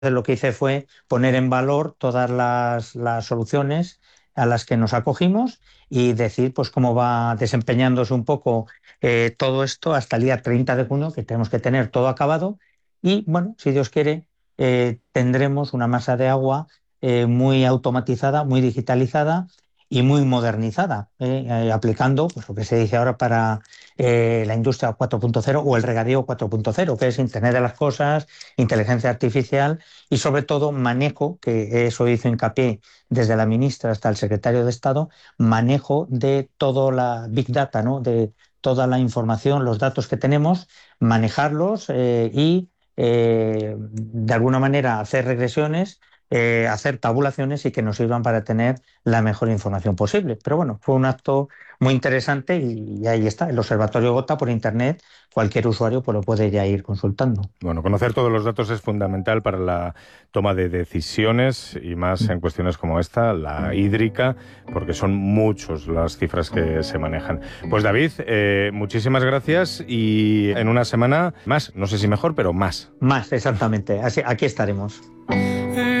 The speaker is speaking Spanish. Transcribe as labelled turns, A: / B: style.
A: lo que hice fue poner en valor todas las soluciones a las que nos acogimos y decir pues cómo va desempeñándose un poco todo esto hasta el día 30 de junio, que tenemos que tener todo acabado. Y bueno, si Dios quiere, tendremos una masa de agua muy automatizada, muy digitalizada y muy modernizada, aplicando pues, lo que se dice ahora para la industria 4.0 o el regadío 4.0, que es Internet de las Cosas, inteligencia artificial y sobre todo manejo, que eso hizo hincapié desde la ministra hasta el secretario de Estado, manejo de toda la Big Data, ¿no? De toda la información, los datos que tenemos, manejarlos y de alguna manera hacer regresiones, hacer tabulaciones y que nos sirvan para tener la mejor información posible. Pero bueno, fue un acto muy interesante y ahí está, el Observatorio Gota por Internet, cualquier usuario pues lo puede ya ir consultando.
B: Bueno, conocer todos los datos es fundamental para la toma de decisiones y más en cuestiones como esta, la hídrica, porque son muchos las cifras que se manejan. Pues David, muchísimas gracias y en una semana más, no sé si mejor, pero más.
A: Más, exactamente. Así, aquí estaremos.